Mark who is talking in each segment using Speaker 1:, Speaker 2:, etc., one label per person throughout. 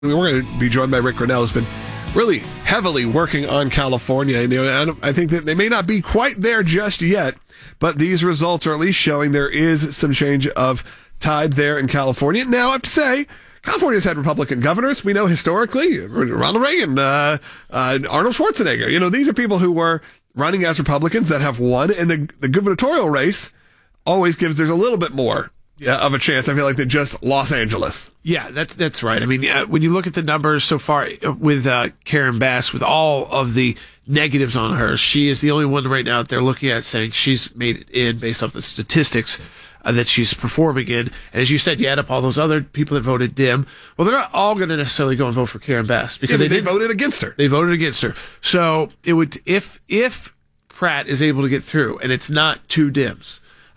Speaker 1: We're going to be joined by Rick Grenell, who's been really heavily working on California. I think that they may not be quite there just yet, but these results are at least showing there is some change of tide there in California. Now, I have to say, California's had Republican governors. We know historically, Ronald Reagan, Arnold Schwarzenegger. These are people who were running as Republicans that have won, and the gubernatorial race always there's a little bit more of a chance, I feel like, than just Los Angeles.
Speaker 2: Yeah, that's right. I mean, when you look at the numbers so far with Karen Bass, with all of the negatives on her, she is the only one right now that they're looking at saying she's made it in based off the statistics that she's performing in. And as you said, you add up all those other people that voted Dim. Well, they're not all going to necessarily go and vote for Karen Bass because
Speaker 1: they voted against her.
Speaker 2: They voted against her. So it would, if Pratt is able to get through, and it's not two Dims,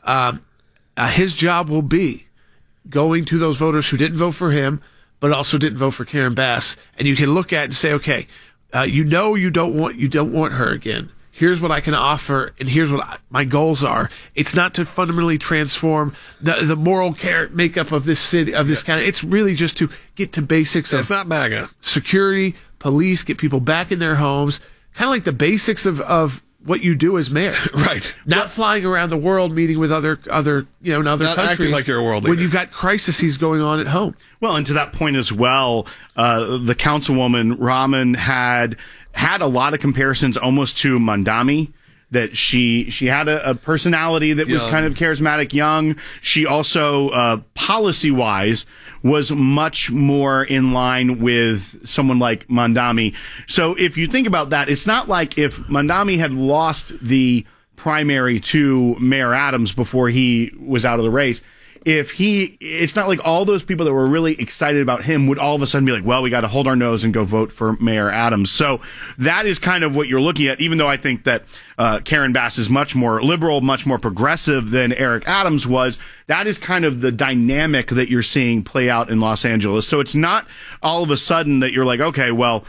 Speaker 2: his job will be going to those voters who didn't vote for him, but also didn't vote for Karen Bass, and you can look at it and say, okay, you don't want her again. Here's what I can offer, and here's what my goals are. It's not to fundamentally transform the moral makeup of this city, of this county. It's really just to get to basics of
Speaker 1: it's not MAGA.
Speaker 2: Security, police, get people back in their homes, kind of like the basics of what you do as mayor.
Speaker 1: Right.
Speaker 2: Not flying around the world meeting with other in other
Speaker 1: not
Speaker 2: countries.
Speaker 1: Acting like you're a world leader.
Speaker 2: When you've got crises going on at home.
Speaker 3: Well, and to that point as well, the councilwoman Rahman had a lot of comparisons almost to Mandami, that she had a personality that was kind of charismatic, young. She also, policy-wise, was much more in line with someone like Mandami. So if you think about that, it's not like if Mandami had lost the primary to Mayor Adams before he was out of the race. It's not like all those people that were really excited about him would all of a sudden be like, well, we got to hold our nose and go vote for Mayor Adams. So that is kind of what you're looking at, even though I think that Karen Bass is much more liberal, much more progressive than Eric Adams was. That is kind of the dynamic that you're seeing play out in Los Angeles. So it's not all of a sudden that you're like, okay, well,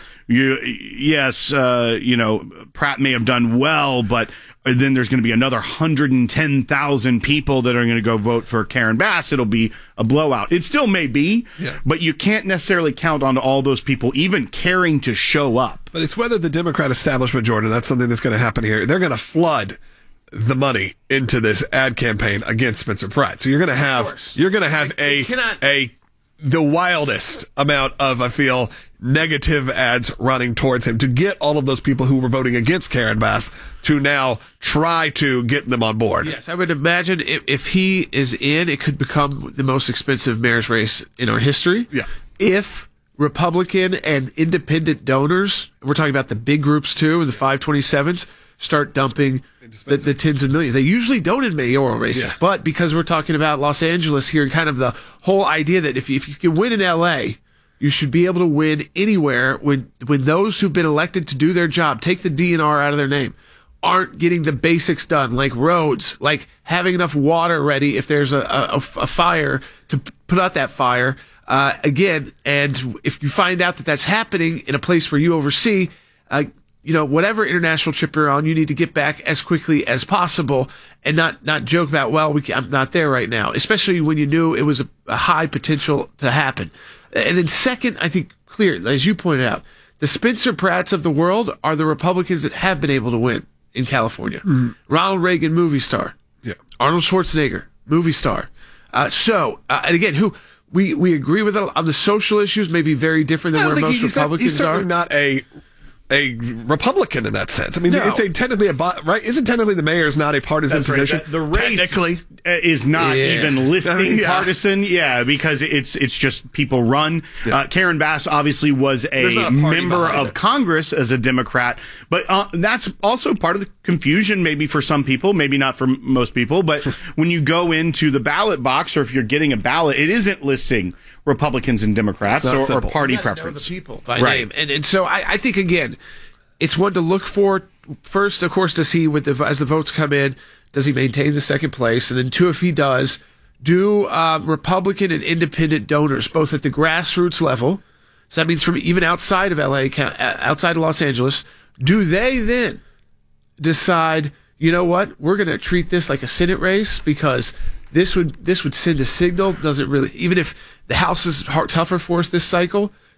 Speaker 3: Pratt may have done well, but then there's going to be another 110,000 people that are going to go vote for Karen Bass. It'll be a blowout. It still may be, but you can't necessarily count on all those people even caring to show up.
Speaker 1: But it's whether the Democrat establishment, Jordan, that's something that's going to happen here. They're going to flood the money into this ad campaign against Spencer Pratt. So you're going to have the wildest amount of, I feel, negative ads running towards him to get all of those people who were voting against Karen Bass to now try to get them on board.
Speaker 2: Yes, I would imagine if he is in, it could become the most expensive mayor's race in our history.
Speaker 1: Yeah.
Speaker 2: If Republican and independent donors, we're talking about the big groups too, and the 527s, start dumping the tens of millions. They usually don't in mayoral races, but because we're talking about Los Angeles here and kind of the whole idea that if you can win in L.A., you should be able to win anywhere when those who've been elected to do their job, take the DNR out of their name, aren't getting the basics done, like roads, like having enough water ready if there's a fire to put out that fire. Again, and if you find out that that's happening in a place where you oversee, whatever international trip you're on, you need to get back as quickly as possible and not joke about, I'm not there right now, especially when you knew it was a high potential to happen. And then second, I think clear, as you pointed out, the Spencer Pratts of the world are the Republicans that have been able to win in California. Mm-hmm. Ronald Reagan, movie star. Yeah. Arnold Schwarzenegger, movie star. And again, who we agree with on the social issues may be very different than where most Republicans
Speaker 1: he's certainly
Speaker 2: are.
Speaker 1: Not a Republican in that sense. I mean, it's technically right? Isn't technically the mayor is not a partisan position?
Speaker 3: The race technically is not even listing partisan. Yeah, because it's just people run. Yeah. Karen Bass obviously was a member of Congress as a Democrat, but that's also part of the confusion maybe for some people, maybe not for most people. But when you go into the ballot box, or if you're getting a ballot, it isn't listing Republicans and Democrats or party preference.
Speaker 2: Know the people by name. And so I think, again, it's one to look for. First, of course, to see as the votes come in, does he maintain the second place? And then two, if he does, do Republican and independent donors, both at the grassroots level, so that means from even outside of LA, outside of Los Angeles, do they then decide, you know what, we're going to treat this like a Senate race because this would send a signal. Doesn't really, even if the House is tougher for us this cycle,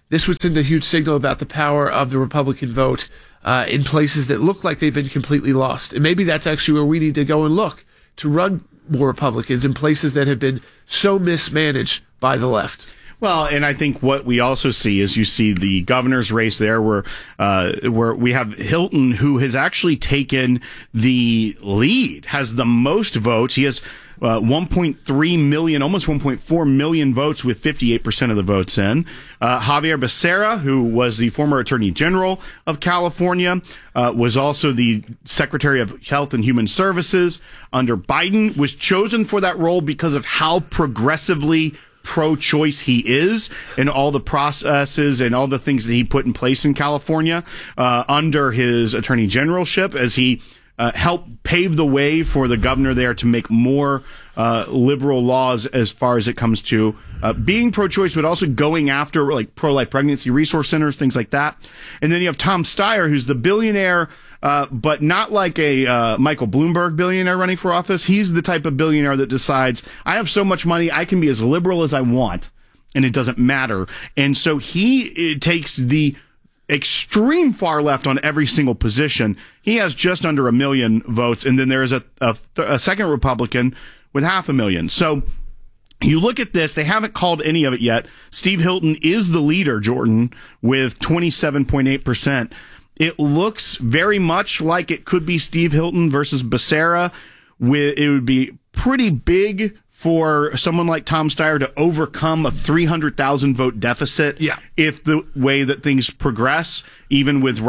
Speaker 2: this would send a huge signal about the power of the Republican vote in places that look like they've been completely lost. And maybe that's actually where we need to go and look to run more Republicans in places that have been so mismanaged by the left.
Speaker 3: Well, and I think what we also see is you see the governor's race there where we have Hilton, who has actually taken the lead, has the most votes. He has 1.3 million, almost 1.4 million votes with 58% of the votes in. Xavier Becerra, who was the former Attorney General of California, was also the Secretary of Health and Human Services under Biden, was chosen for that role because of how progressively pro-choice he is and all the processes and all the things that he put in place in California under his attorney generalship, as he helped pave the way for the governor there to make more liberal laws as far as it comes to being pro-choice, but also going after like pro-life pregnancy resource centers, things like that. And then you have Tom Steyer, who's the billionaire, but not like a Michael Bloomberg billionaire running for office. He's the type of billionaire that decides, I have so much money, I can be as liberal as I want, and it doesn't matter. And so he takes the extreme far left on every single position. He has just under 1 million votes, and then there's a second Republican with 500,000. So you look at this, they haven't called any of it yet. Steve Hilton is the leader, Jordan, with 27.8%. It looks very much like it could be Steve Hilton versus Becerra. It would be pretty big for someone like Tom Steyer to overcome a 300,000 vote deficit.
Speaker 2: Yeah.
Speaker 3: If the way that things progress, even with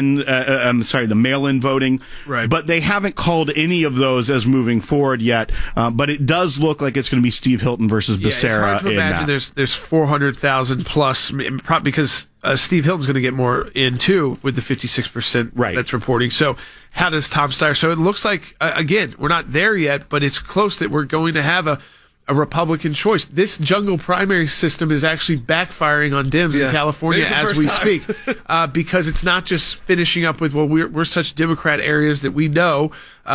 Speaker 3: the mail-in voting.
Speaker 2: Right.
Speaker 3: But they haven't called any of those as moving forward yet. But it does look like it's going to be Steve Hilton versus Becerra.
Speaker 2: It's hard to imagine there's 400,000 plus, because Steve Hilton's going to get more in too with the 56%
Speaker 3: right.
Speaker 2: that's reporting. So how does Tom Steyer? So it looks like, again, we're not there yet, but it's close that we're going to have a Republican choice. This jungle primary system is actually backfiring on Dems in California as we speak, because it's not just finishing up with, well, we're such Democrat areas that we know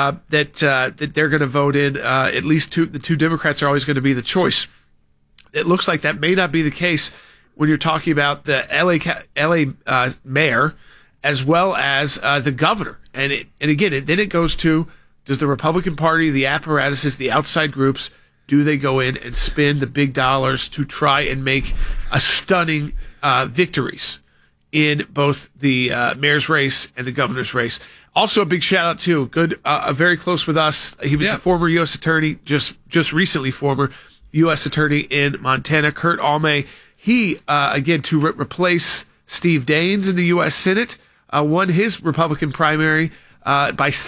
Speaker 2: that they're going to vote in. At least the two Democrats are always going to be the choice. It looks like that may not be the case when you're talking about the LA mayor as well as the governor. And again, then it goes to, does the Republican Party, the apparatuses, the outside groups, do they go in and spend the big dollars to try and make a stunning victories in both the mayor's race and the governor's race? Also, a big shout out to very close with us. He was the former U.S. attorney, just recently former U.S. attorney in Montana, Kurt Almay. He, again, to replace Steve Daines in the U.S. Senate, won his Republican primary by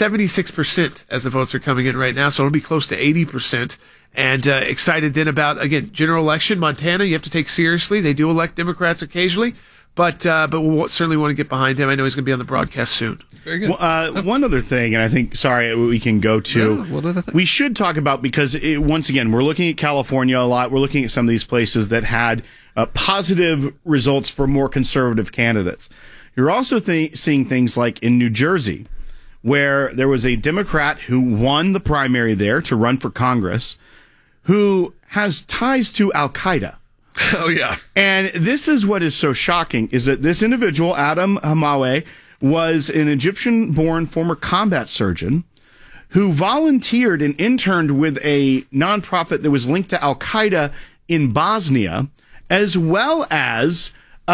Speaker 2: 76% as the votes are coming in right now. So it'll be close to 80%. And excited then about, again, general election. Montana, you have to take seriously. They do elect Democrats occasionally. But we'll certainly want to get behind him. I know he's going to be on the broadcast soon.
Speaker 1: Very good.
Speaker 3: Well, one other thing, and I think, we can go to.
Speaker 1: What other thing?
Speaker 3: We should talk about, because once again, we're looking at California a lot. We're looking at some of these places that had positive results for more conservative candidates. You're also seeing things like in New Jersey, where there was a Democrat who won the primary there to run for Congress, who has ties to Al-Qaeda.
Speaker 1: Oh, yeah.
Speaker 3: And this is what is so shocking, is that this individual, Adam Hamawi, was an Egyptian-born former combat surgeon who volunteered and interned with a nonprofit that was linked to Al-Qaeda in Bosnia, as well as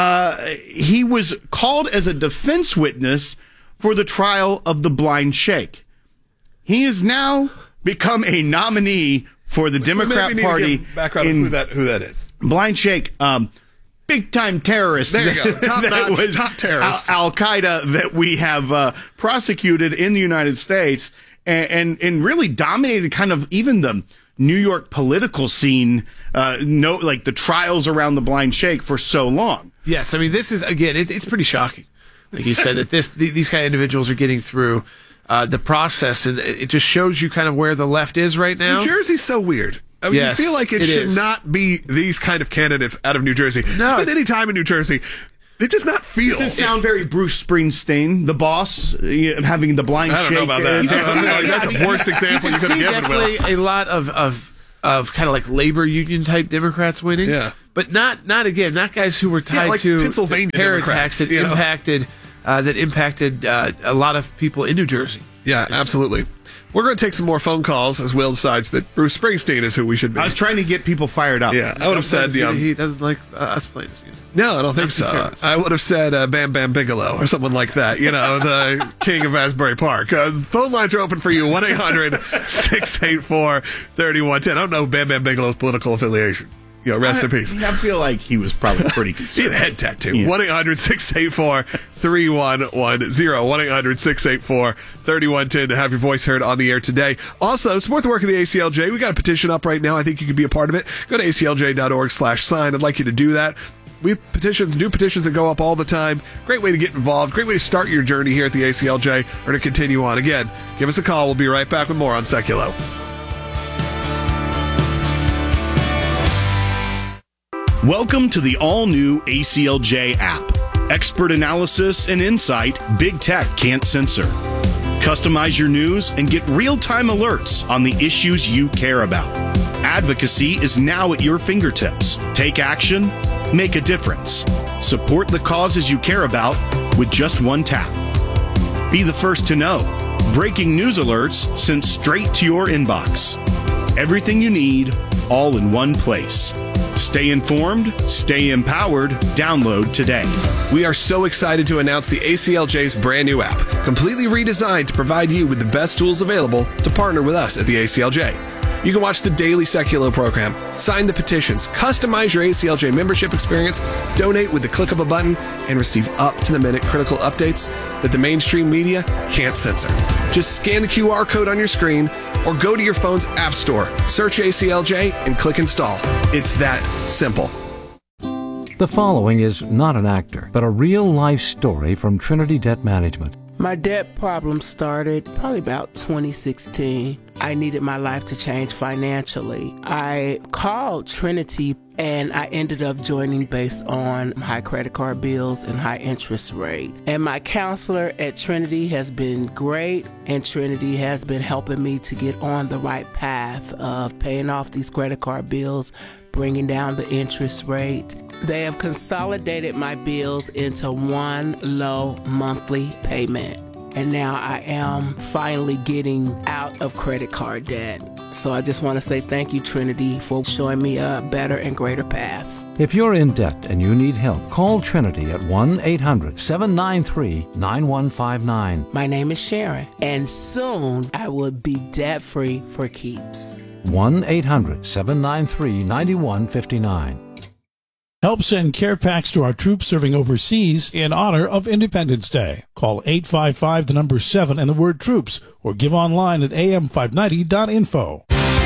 Speaker 3: he was called as a defense witness for the trial of the blind sheikh. He has now become a nominee for the Democrat Party.
Speaker 1: Background of who that is.
Speaker 3: Blind Sheikh, big time terrorist.
Speaker 1: There you go. Top terrorist.
Speaker 3: Al-Qaeda that we have prosecuted in the United States and really dominated kind of even the New York political scene, like the trials around the Blind Sheikh for so long.
Speaker 2: Yes, I mean, this is, again, it's pretty shocking. Like you said, that these kind of individuals are getting through the process, and it just shows you kind of where the left is right now.
Speaker 1: New Jersey's so weird. I mean,
Speaker 2: yes,
Speaker 1: you feel like it should not be these kind of candidates out of New Jersey.
Speaker 2: No.
Speaker 1: Spend any time in New Jersey, they just not feel.
Speaker 3: It doesn't sound very Bruce Springsteen, the boss, having the blind sheikh.
Speaker 1: I don't know about that. That's the worst example you could have given, Will.
Speaker 2: Definitely a lot of of kind of like labor union type Democrats winning.
Speaker 1: Yeah.
Speaker 2: But not guys who were tied
Speaker 1: like
Speaker 2: to
Speaker 1: Pennsylvania
Speaker 2: terror
Speaker 1: Democrats,
Speaker 2: attacks that impacted a lot of people in New Jersey.
Speaker 1: Yeah, absolutely. We're going to take some more phone calls as Will decides that Bruce Springsteen is who we should be.
Speaker 3: I was trying to get people fired up.
Speaker 1: Yeah, I would have said,
Speaker 2: he doesn't like us playing this music.
Speaker 1: No, I don't think so. I would have said Bam Bam Bigelow or someone like that, the king of Asbury Park. Phone lines are open for you, 1-800-684-3110. I don't know Bam Bam Bigelow's political affiliation. Rest in peace.
Speaker 3: I feel like he was probably pretty conservative.
Speaker 1: He had a head tattoo. 1-800-684-3110. 1-800-684-3110 to have your voice heard on the air today. Also, support the work of the ACLJ. We got a petition up right now. I think you could be a part of it. Go to aclj.org/sign. I'd like you to do that. We have petitions, new petitions that go up all the time. Great way to get involved. Great way to start your journey here at the ACLJ or to continue on. Again, give us a call. We'll be right back with more on Seculo.
Speaker 3: Welcome to the all-new ACLJ app. Expert analysis and insight big tech can't censor. Customize your news and get real-time alerts on the issues you care about. Advocacy is now at your fingertips. Take action, make a difference. Support the causes you care about with just one tap. Be the first to know. Breaking news alerts sent straight to your inbox. Everything you need, all in one place. Stay informed, stay empowered. Download today.
Speaker 1: We are so excited to announce the ACLJ's brand new app, completely redesigned to provide you with the best tools available to partner with us at the ACLJ. You can watch the daily Seculo program, sign the petitions, customize your ACLJ membership experience, donate with the click of a button, and receive up-to-the-minute critical updates that the mainstream media can't censor. Just scan the QR code on your screen or go to your phone's app store, search ACLJ, and click install. It's that simple.
Speaker 4: The following is not an actor, but a real-life story from Trinity Debt Management.
Speaker 5: My debt problem started probably about 2016. I needed my life to change financially. I called Trinity and I ended up joining based on high credit card bills and high interest rate. And my counselor at Trinity has been great, and Trinity has been helping me to get on the right path of paying off these credit card bills, bringing down the interest rate. They have consolidated my bills into one low monthly payment. And now I am finally getting out of credit card debt. So I just want to say thank you, Trinity, for showing me a better and greater path.
Speaker 4: If you're in debt and you need help, call Trinity at 1-800-793-9159.
Speaker 5: My name is Sharon, and soon I will be debt-free for keeps.
Speaker 4: 1-800-793-9159.
Speaker 6: Help send care packs to our troops serving overseas in honor of Independence Day. Call 855-7 and the word troops, or give online at am590.info.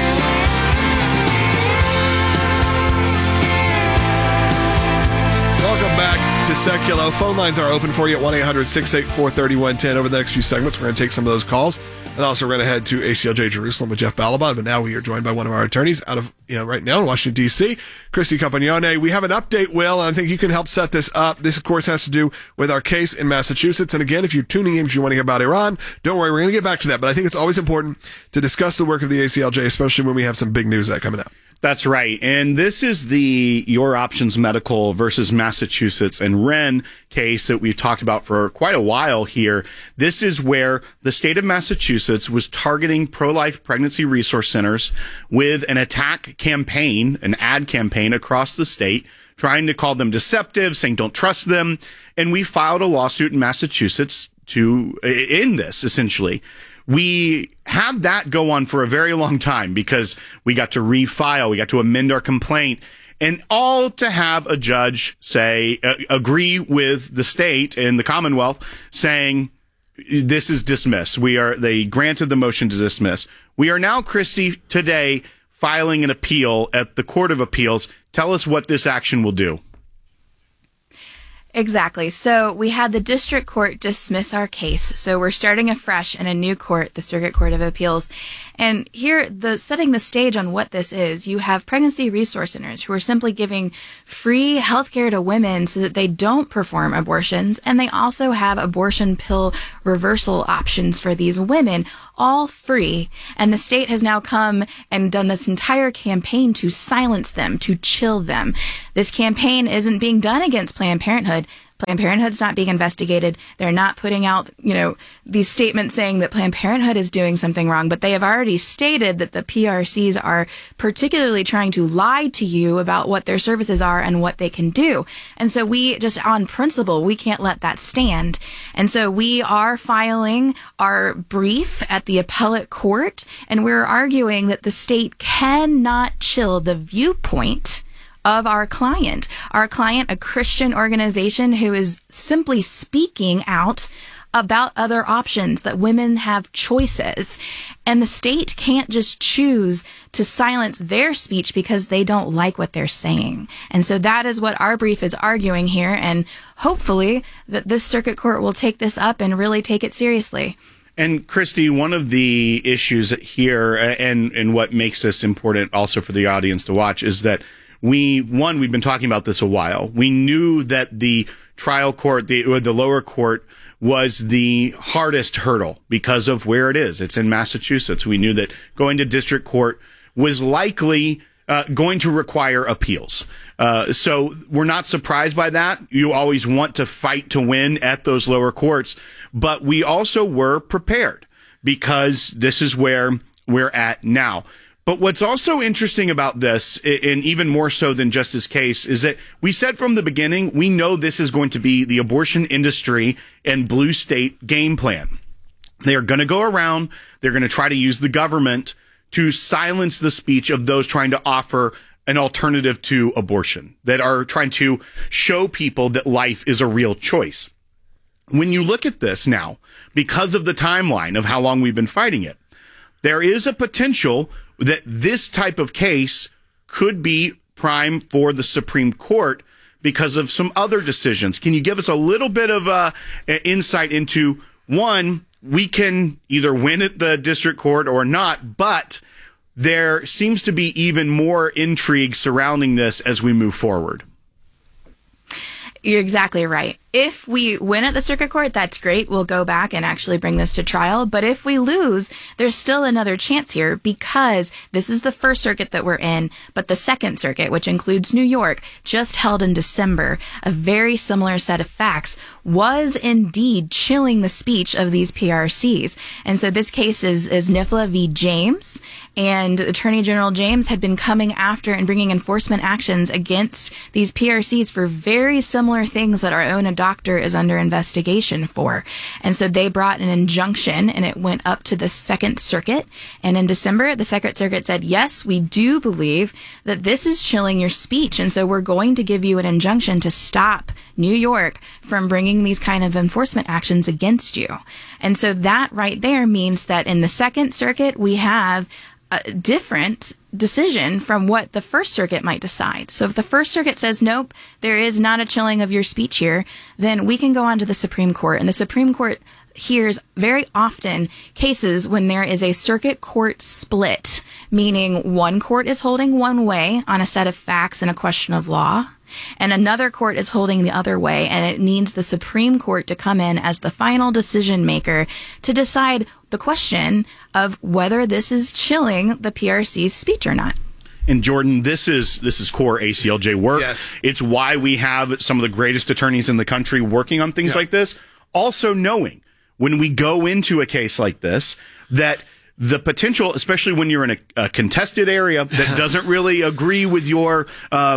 Speaker 1: Welcome back to Seculo. Phone lines are open for you at 1-800-684-3110. Over the next few segments, we're going to take some of those calls. And also, we're going to head to ACLJ Jerusalem with Jeff Balaban. But now we are joined by one of our attorneys out of, right now in Washington, D.C., Christy Campagnone. We have an update, Will, and I think you can help set this up. This, of course, has to do with our case in Massachusetts. And again, if you're tuning in because you want to hear about Iran, don't worry, we're going to get back to that. But I think it's always important to discuss the work of the ACLJ, especially when we have some big news that coming out.
Speaker 3: That's right. And this is the Your Options Medical versus Massachusetts and Wren case that we've talked about for quite a while here. This is where the state of Massachusetts was targeting pro-life pregnancy resource centers with an attack campaign, an ad campaign across the state, trying to call them deceptive, saying don't trust them. And we filed a lawsuit in Massachusetts to end this, essentially. We had that go on for a very long time because we got to refile, we got to amend our complaint, and all to have a judge say, agree with the state and the Commonwealth saying, this is dismissed. They granted the motion to dismiss. We are now, Christy, today filing an appeal at the Court of Appeals. Tell us what this action will do.
Speaker 7: Exactly. So we had the district court dismiss our case. So we're starting afresh in a new court, the Circuit Court of Appeals. And here, setting the stage on what this is, you have pregnancy resource centers who are simply giving free health care to women so that they don't perform abortions. And they also have abortion pill reversal options for these women, all free. And the state has now come and done this entire campaign to silence them, to chill them. This campaign isn't being done against Planned Parenthood. Planned Parenthood's not being investigated. They're not putting out, these statements saying that Planned Parenthood is doing something wrong, but they have already stated that the PRCs are particularly trying to lie to you about what their services are and what they can do. And so we just, on principle, we can't let that stand. And so we are filing our brief at the appellate court, and we're arguing that the state cannot chill the viewpoint of our client, a Christian organization who is simply speaking out about other options, that women have choices. And the state can't just choose to silence their speech because they don't like what they're saying. And so that is what our brief is arguing here. And hopefully that this circuit court will take this up and really take it seriously.
Speaker 3: And Christy, one of the issues here and what makes this important also for the audience to watch is that we've been talking about this a while. We knew that the trial court, the lower court, was the hardest hurdle because of where it is. It's in Massachusetts. We knew that going to district court was likely going to require appeals. So we're not surprised by that. You always want to fight to win at those lower courts, but we also were prepared because this is where we're at now. But what's also interesting about this, and even more so than just this case, is that we said from the beginning, we know this is going to be the abortion industry and blue state game plan. They are going to go around, they're going to try to use the government to silence the speech of those trying to offer an alternative to abortion, that are trying to show people that life is a real choice. When you look at this now, because of the timeline of how long we've been fighting it, there is a potential that this type of case could be prime for the Supreme Court because of some other decisions. Can you give us a little bit of insight into, one, we can either win at the district court or not, but there seems to be even more intrigue surrounding this as we move forward.
Speaker 7: You're exactly right. If we win at the circuit court, that's great. We'll go back and actually bring this to trial. But if we lose, there's still another chance here because this is the First Circuit that we're in. But the Second Circuit, which includes New York, just held in December, a very similar set of facts, was indeed chilling the speech of these PRCs. And so this case is NIFLA v. James. And Attorney General James had been coming after and bringing enforcement actions against these PRCs for very similar things that our own doctor is under investigation for. And so they brought an injunction and it went up to the Second Circuit. And in December, the Second Circuit said, yes, we do believe that this is chilling your speech. And so we're going to give you an injunction to stop New York from bringing these kind of enforcement actions against you. And so that right there means that in the Second Circuit, we have a different decision from what the First Circuit might decide. So if the First Circuit says, nope, there is not a chilling of your speech here, then we can go on to the Supreme Court. And the Supreme Court hears very often cases when there is a circuit court split, meaning one court is holding one way on a set of facts and a question of law, and another court is holding the other way, and it needs the Supreme Court to come in as the final decision maker to decide the question of whether this is chilling the PRC's speech or not.
Speaker 3: And Jordan, this is core ACLJ work.
Speaker 2: Yes.
Speaker 3: It's why we have some of the greatest attorneys in the country working on things like this. Also knowing when we go into a case like this that the potential, especially when you're in a contested area that doesn't really agree with your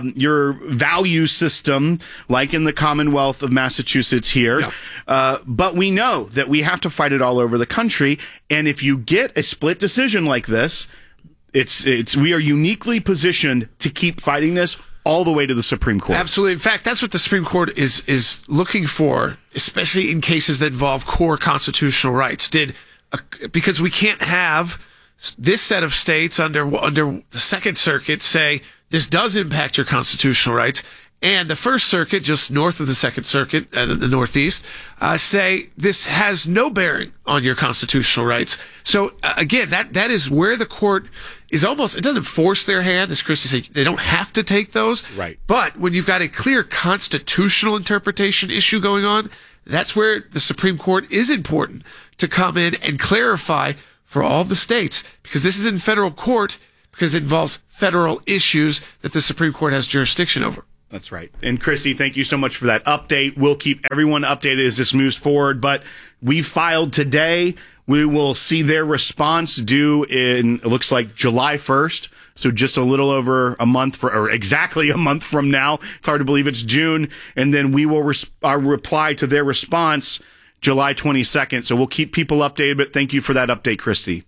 Speaker 3: value system, like in the Commonwealth of Massachusetts here. Yeah. But we know that we have to fight it all over the country. And if you get a split decision like this, we are uniquely positioned to keep fighting this all the way to the Supreme Court.
Speaker 2: Absolutely. In fact, that's what the Supreme Court is looking for, especially in cases that involve core constitutional rights. Because we can't have this set of states under the Second Circuit say this does impact your constitutional rights, and the First Circuit, just north of the Second Circuit in the Northeast, say this has no bearing on your constitutional rights. So again, that is where the court is almost, it doesn't force their hand, as Christy said, they don't have to take those.
Speaker 3: Right.
Speaker 2: But when you've got a clear constitutional interpretation issue going on, that's where the Supreme Court is important to come in and clarify for all the states, because this is in federal court, because it involves federal issues that the Supreme Court has jurisdiction over.
Speaker 3: That's right. And Christy, thank you so much for that update. We'll keep everyone updated as this moves forward, but we filed today. We will see their response due in, it looks like July 1st. So just a little over a month, or exactly a month from now. It's hard to believe it's June. And then we will reply to their response July 22nd. So we'll keep people updated, but thank you for that update, Christy.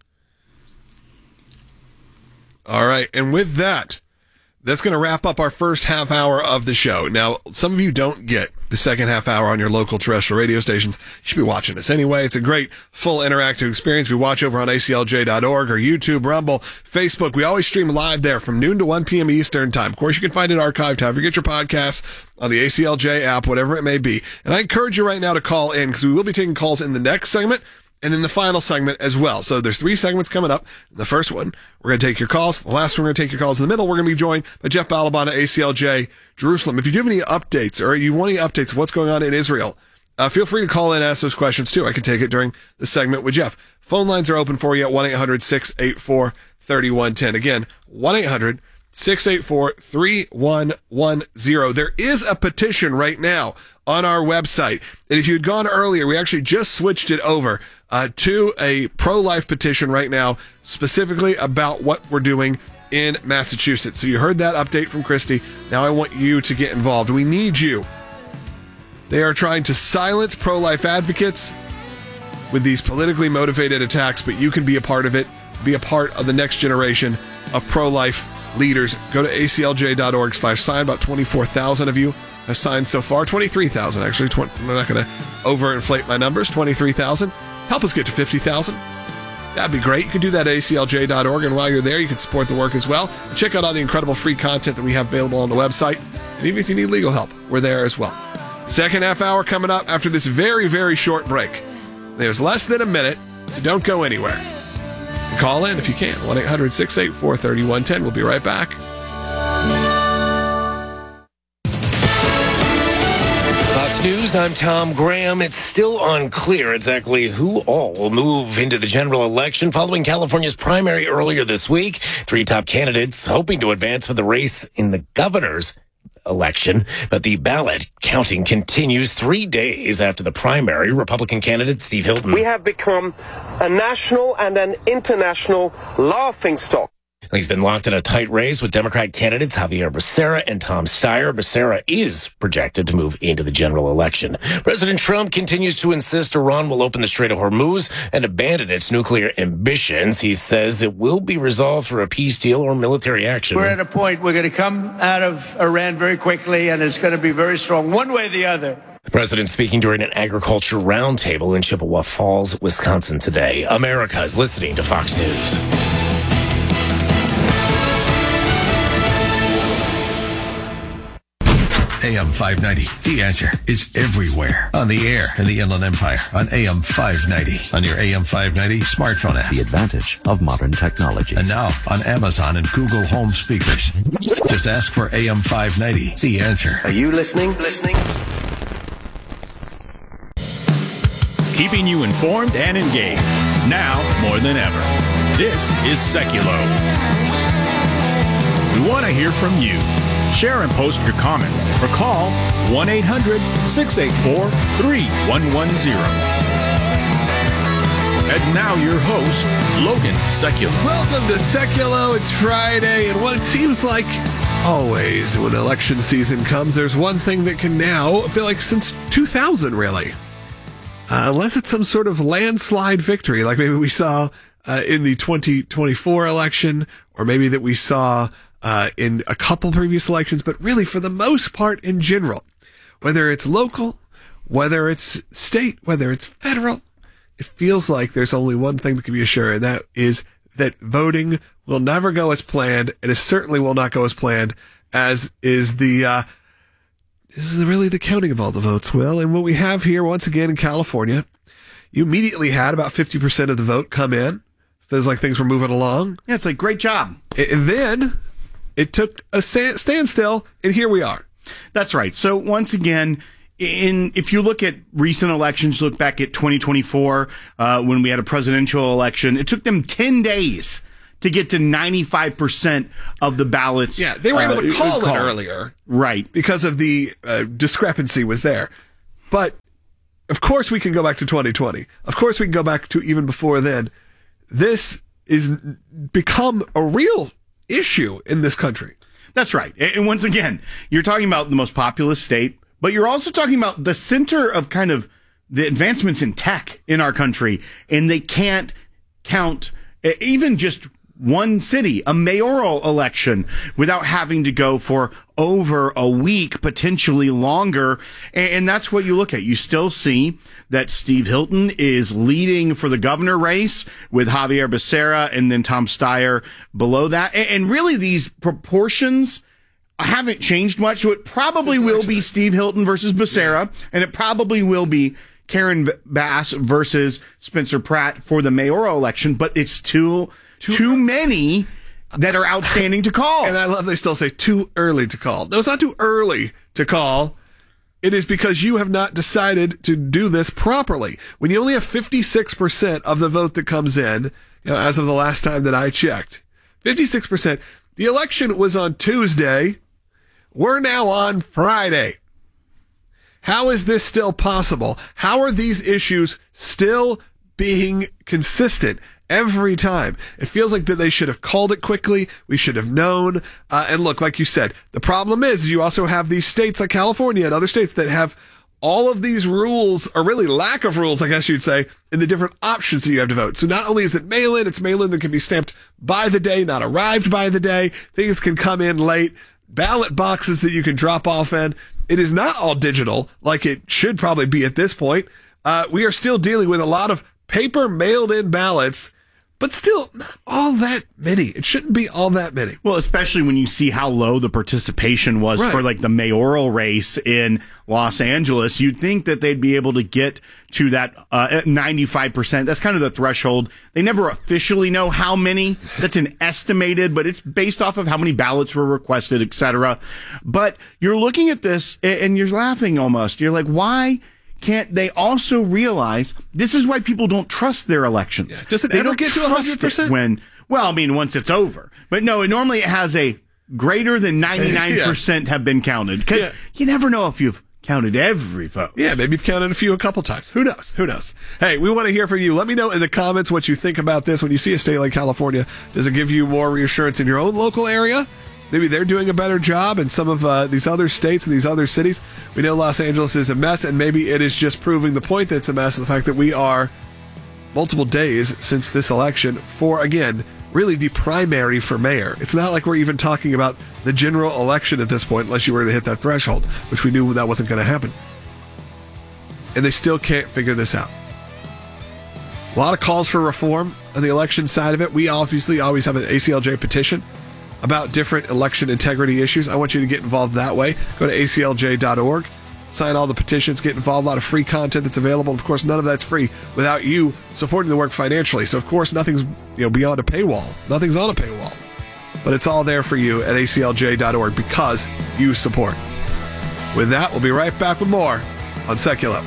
Speaker 1: All right. And with that, that's going to wrap up our first half hour of the show. Now, some of you don't get the second half hour on your local terrestrial radio stations. You should be watching us anyway. It's a great, full interactive experience. We watch over on aclj.org or YouTube, Rumble, Facebook. We always stream live there from noon to 1 p.m. Eastern time. Of course, you can find it archived however you get your podcasts on the ACLJ app, whatever it may be. And I encourage you right now to call in, because we will be taking calls in the next segment and then the final segment as well. So there's 3 segments coming up. The first one, we're going to take your calls. The last one, we're going to take your calls. In the middle, we're going to be joined by Jeff Balaban at ACLJ Jerusalem. If you do have any updates, or you want any updates of what's going on in Israel, feel free to call in and ask those questions too. I can take it during the segment with Jeff. Phone lines are open for you at 1-800-684-3110. Again, 1-800-684-3110. There is a petition right now on our website. And if you had gone earlier, we actually just switched it over to a pro-life petition right now, specifically about what we're doing in Massachusetts. So you heard that update from Christy. Now I want you to get involved. We need you. They are trying to silence pro-life advocates with these politically motivated attacks, but you can be a part of it, be a part of the next generation of pro-life leaders. Go to aclj.org/sign. About 24,000 of you have signed so far. 23,000, actually. I'm not going to overinflate my numbers. 23,000. Help us get to 50,000. That'd be great. You can do that at aclj.org, and while you're there, you can support the work as well. And check out all the incredible free content that we have available on the website. And even if you need legal help, we're there as well. Second half hour coming up after this very, very short break. There's less than a minute, so don't go anywhere. And call in if you can. 1-800-684-3110. We'll be right back.
Speaker 8: Fox News, I'm Tom Graham. It's still unclear exactly who all will move into the general election following California's primary earlier this week. 3 top candidates hoping to advance for the race in the governor's election, but the ballot counting continues 3 days after the primary. Republican candidate Steve Hilton.
Speaker 9: We have become a national and an international laughingstock.
Speaker 8: He's been locked in a tight race with Democrat candidates Javier Becerra and Tom Steyer. Becerra is projected to move into the general election. President Trump continues to insist Iran will open the Strait of Hormuz and abandon its nuclear ambitions. He says it will be resolved through a peace deal or military action.
Speaker 10: We're at a point we're going to come out of Iran very quickly, and it's going to be very strong, one way or the other.
Speaker 8: The president speaking during an agriculture roundtable in Chippewa Falls, Wisconsin today. America is listening to Fox News.
Speaker 11: AM 590. The Answer is everywhere. On the air in the Inland Empire. On AM 590. On your AM 590 smartphone app.
Speaker 4: The advantage of modern technology.
Speaker 11: And now on Amazon and Google Home speakers. Just ask for AM 590. The Answer.
Speaker 9: Are you listening?
Speaker 12: Keeping you informed and engaged. Now more than ever. This is Seculo. We want to hear from you. Share and post your comments or call 1-800-684-3110. And now your host, Logan Seculo.
Speaker 1: Welcome to Seculo. It's Friday, and what it seems like always when election season comes, there's one thing that can now feel like since 2000, really. Unless it's some sort of landslide victory, like maybe we saw in the 2024 election, or maybe that we saw in a couple previous elections, but really for the most part in general, whether it's local, whether it's state, whether it's federal, it feels like there's only one thing that can be assured, and that is that voting will never go as planned, and it certainly will not go as planned as is the is really the counting of all the votes, Will. And what we have here, once again, in California, you immediately had about 50% of the vote come in. Feels like things were moving along.
Speaker 3: Yeah, it's like, great job.
Speaker 1: And then it took a standstill, and here we are.
Speaker 3: That's right. So once again, if you look at recent elections, look back at 2024, when we had a presidential election, it took them 10 days to get to 95% of the ballots.
Speaker 1: Yeah, they were able to call it earlier.
Speaker 3: Right.
Speaker 1: Because of the discrepancy was there. But, of course, we can go back to 2020. Of course, we can go back to even before then. This is become a real issue in this country.
Speaker 3: That's right. And once again, you're talking about the most populous state, but you're also talking about the center of kind of the advancements in tech in our country. And they can't count even just one city, a mayoral election, without having to go for over a week, potentially longer. And that's what you look at. You still see that Steve Hilton is leading for the governor race with Javier Becerra and then Tom Steyer below that. And really these proportions haven't changed much. So it probably will be Steve Hilton versus Becerra, and it probably will be Karen Bass versus Spencer Pratt for the mayoral election, but it's too many that are outstanding to call.
Speaker 1: And I love they still say too early to call. No, it's not too early to call. It is because you have not decided to do this properly. When you only have 56% of the vote that comes in, as of the last time that I checked, 56%. The election was on Tuesday. We're now on Friday. How is this still possible? How are these issues still being consistent every time? It feels like that they should have called it quickly. We should have known. And look, like you said, the problem is you also have these states like California and other states that have all of these rules, or really lack of rules, I guess you'd say, in the different options that you have to vote. So not only is it mail-in, it's mail-in that can be stamped by the day, not arrived by the day. Things can come in late. Ballot boxes that you can drop off in. It is not all digital like it should probably be at this point. We are still dealing with a lot of paper mailed in ballots, but still not all that many. It shouldn't be all that many.
Speaker 3: Well, especially when you see how low the participation was for like the mayoral race in Los Angeles, you'd think that they'd be able to get to that 95%. That's kind of the threshold. They never officially know how many. That's an estimated, but it's based off of how many ballots were requested, etc. But you're looking at this and you're laughing almost. You're like, why can't they also realize this is why people don't trust their elections?
Speaker 1: Yeah. Does it ever get to 100%?
Speaker 3: Once it's over. But no, normally it has a greater than 99% have been counted. Because you never know if you've counted every vote.
Speaker 1: Yeah, maybe you've counted a couple times. Who knows? Hey, we want to hear from you. Let me know in the comments what you think about this. When you see a state like California, does it give you more reassurance in your own local area? Maybe they're doing a better job in some of these other states and these other cities. We know Los Angeles is a mess, and maybe it is just proving the point that it's a mess, the fact that we are multiple days since this election for, again, really the primary for mayor. It's not like we're even talking about the general election at this point, unless you were to hit that threshold, which we knew that wasn't going to happen. And they still can't figure this out. A lot of calls for reform on the election side of it. We obviously always have an ACLJ petition about different election integrity issues. I want you to get involved that way. Go to aclj.org, sign all the petitions, get involved. A lot of free content that's available. Of course, none of that's free without you supporting the work financially. So, of course, nothing's beyond a paywall. Nothing's on a paywall. But it's all there for you at aclj.org because you support. With that, we'll be right back with more on Secular.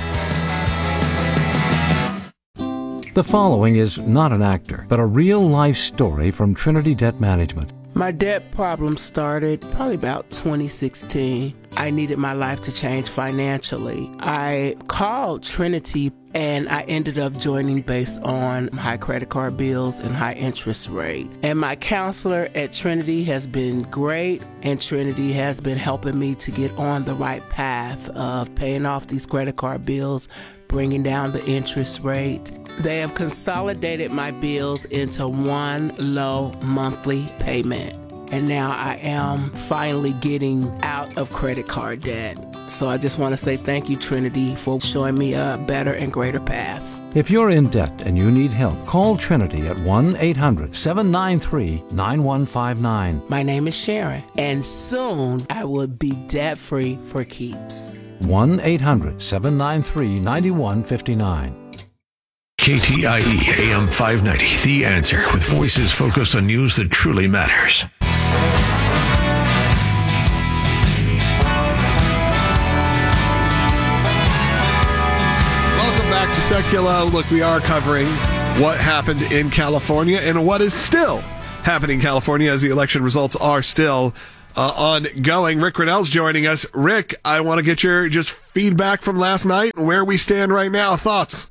Speaker 4: The following is not an actor, but a real-life story from Trinity Debt Management.
Speaker 5: My debt problem started probably about 2016. I needed my life to change financially. I called Trinity and I ended up joining based on high credit card bills and high interest rate. And my counselor at Trinity has been great, and Trinity has been helping me to get on the right path of paying off these credit card bills, bringing down the interest rate. They have consolidated my bills into one low monthly payment. And now I am finally getting out of credit card debt. So I just want to say thank you, Trinity, for showing me a better and greater path.
Speaker 4: If you're in debt and you need help, call Trinity at 1-800-793-9159.
Speaker 5: My name is Sharon, and soon I will be debt-free for keeps.
Speaker 4: 1-800-793-9159.
Speaker 11: KTIE AM 590, The Answer, with voices focused on news that truly matters.
Speaker 1: Back to Secular. Look, we are covering what happened in California and what is still happening in California as the election results are still ongoing. Rick Grenell's joining us. Rick, I want to get your just feedback from last night and where we stand right now. Thoughts?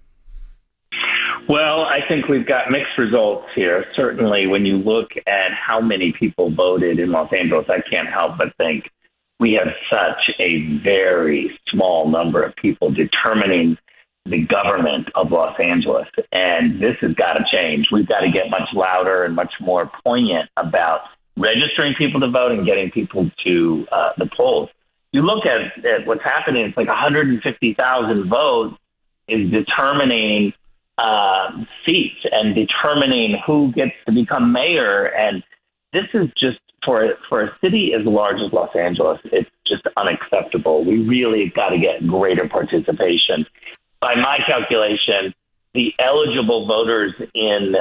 Speaker 13: Well, I think we've got mixed results here. Certainly, when you look at how many people voted in Los Angeles, I can't help but think we have such a very small number of people determining the government of Los Angeles. And this has got to change. We've got to get much louder and much more poignant about registering people to vote and getting people to the polls. You look at what's happening, it's like 150,000 votes is determining seats and determining who gets to become mayor. And this is just, for a city as large as Los Angeles, it's just unacceptable. We really got to get greater participation. By my calculation, the eligible voters in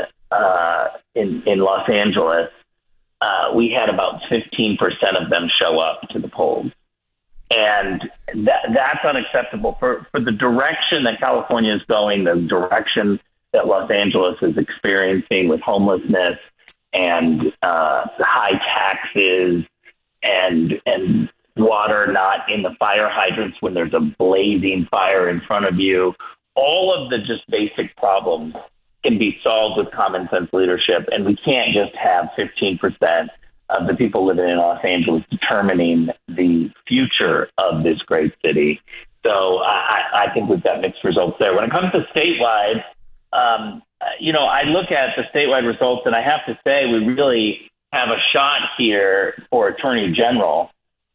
Speaker 13: Los Angeles, we had about 15% of them show up to the polls. And that's unacceptable for the direction that California is going, the direction that Los Angeles is experiencing with homelessness and high taxes and water not in the fire hydrants when there's a blazing fire in front of you. All of the just basic problems can be solved with common sense leadership, and we can't just have 15% of the people living in Los Angeles determining the future of this great city. So I think we've got mixed results there. When it comes to statewide, I look at the statewide results, and I have to say we really have a shot here for Attorney General.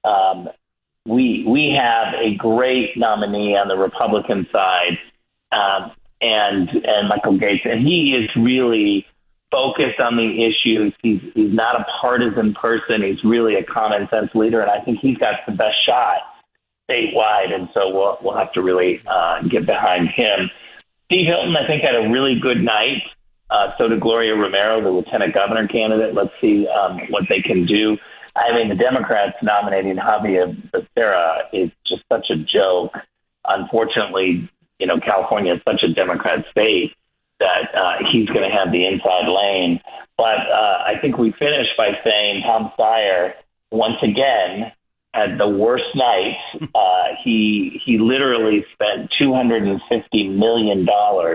Speaker 13: We have a great nominee on the Republican side, and Michael Gates, and he is really focused on the issues. He's not a partisan person. He's really a common sense leader, and I think he's got the best shot statewide. And so we'll have to really get behind him. Steve Hilton, I think, had a really good night. So did Gloria Romero, the lieutenant governor candidate. Let's see what they can do. I mean, the Democrats nominating Javier Becerra is just such a joke. Unfortunately, California is such a Democrat state that he's going to have the inside lane. But I think we finished by saying Tom Steyer, once again, had the worst night. He literally spent $250 million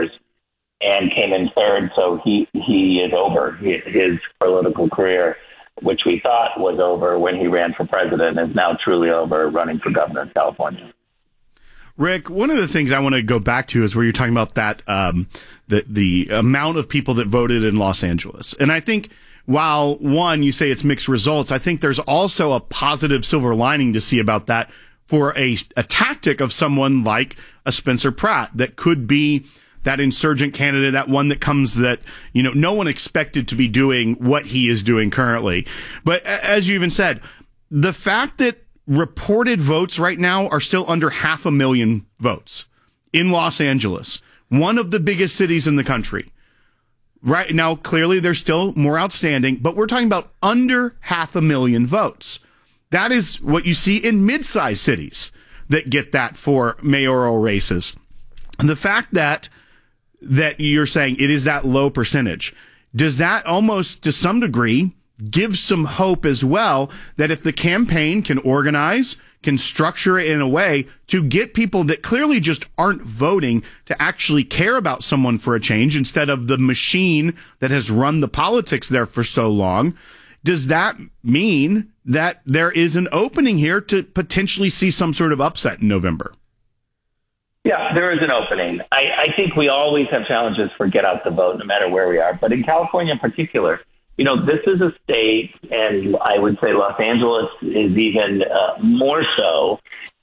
Speaker 13: and came in third. So he is over. His political career, which we thought was over when he ran for president, is now truly over running for governor of California.
Speaker 3: Rick, one of the things I want to go back to is where you're talking about that the amount of people that voted in Los Angeles. And I think while, one, you say it's mixed results, I think there's also a positive silver lining to see about that for a tactic of someone like a Spencer Pratt that could be that insurgent candidate, that one that comes that, no one expected to be doing what he is doing currently. But as you even said, the fact that reported votes right now are still under 500,000 votes in Los Angeles, one of the biggest cities in the country. Right now, clearly, there's still more outstanding, but we're talking about under 500,000 votes. That is what you see in mid-sized cities that get that for mayoral races. And the fact that you're saying it is that low percentage, does that almost, to some degree, give some hope as well that if the campaign can organize, can structure it in a way to get people that clearly just aren't voting to actually care about someone for a change instead of the machine that has run the politics there for so long, does that mean that there is an opening here to potentially see some sort of upset in November?
Speaker 13: Yeah, there is an opening. I think we always have challenges for get out the vote, no matter where we are. But in California in particular, this is a state, and I would say Los Angeles is even more so,